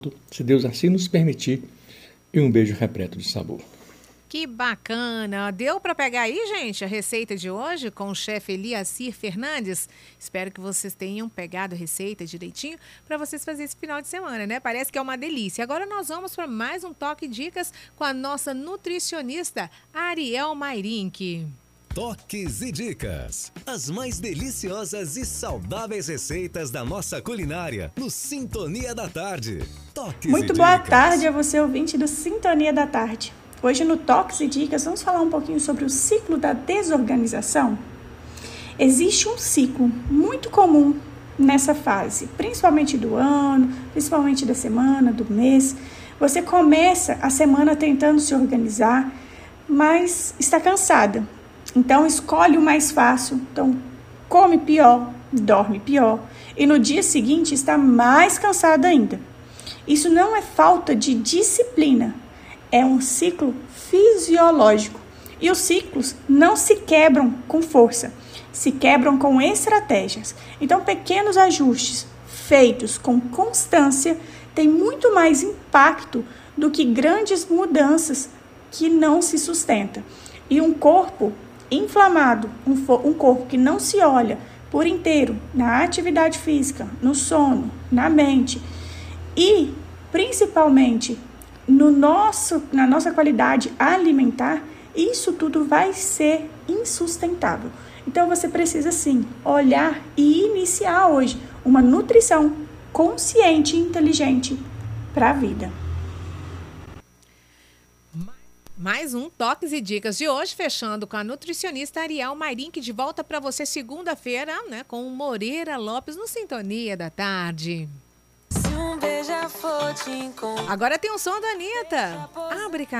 se Deus assim nos permitir, e um beijo repleto de sabor. Que bacana! Deu para pegar aí, gente, a receita de hoje com o chefe Eliacir Fernandes? Espero que vocês tenham pegado a receita direitinho para vocês fazerem esse final de semana, né? Parece que é uma delícia. Agora nós vamos para mais um Toque Dicas com a nossa nutricionista Ariel Mairink. Toques e dicas. As mais deliciosas e saudáveis receitas da nossa culinária no Sintonia da Tarde. Toques Muito e boa dicas. tarde a você, ouvinte do Sintonia da Tarde. Hoje no Toques e Dicas vamos falar um pouquinho sobre o ciclo da desorganização. Existe um ciclo muito comum nessa fase, principalmente do ano, principalmente da semana, do mês. Você começa a semana tentando se organizar, mas está cansada. Então escolhe o mais fácil, então come pior, dorme pior e no dia seguinte está mais cansada ainda. Isso não é falta de disciplina, é um ciclo fisiológico e os ciclos não se quebram com força, se quebram com estratégias. Então pequenos ajustes feitos com constância têm muito mais impacto do que grandes mudanças que não se sustentam. E um corpo inflamado, um corpo que não se olha por inteiro na atividade física, no sono, na mente e principalmente na nossa qualidade alimentar, isso tudo vai ser insustentável. Então você precisa sim olhar e iniciar hoje uma nutrição consciente e inteligente para a vida. Mais um Toques e Dicas de hoje, fechando com a nutricionista Ariel Mairink, de volta para você segunda-feira, né, com o Moreira Lopes no Sintonia da Tarde. Agora tem um som da Anitta. Abre,